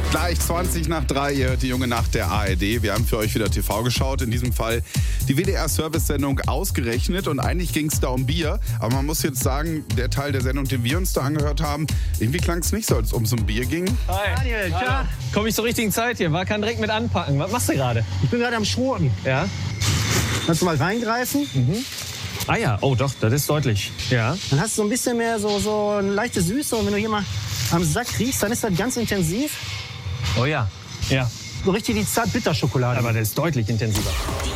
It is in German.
Gleich 20 nach 3, ihr hört die junge Nacht der ARD. Wir haben für euch wieder TV geschaut, in diesem Fall die WDR-Service-Sendung Ausgerechnet. Und eigentlich ging es da um Bier. Aber man muss jetzt sagen, der Teil der Sendung, den wir uns da angehört haben, irgendwie klang es nicht so, als ob es um Bier ging. Hi. Daniel, tja. Komme ich zur richtigen Zeit hier? War kein direkt mit anpacken. Was machst du gerade? Ich bin gerade am Schroten. Ja. Kannst du mal reingreifen? Ah ja, oh doch, das ist deutlich. Ja. Dann hast du so ein bisschen mehr so eine leichte Süße. Und wenn du hier mal am Sack riechst, dann ist das ganz intensiv. Oh ja. Ja. So richtig die Zart-Bitter-Schokolade. Aber das ist deutlich intensiver.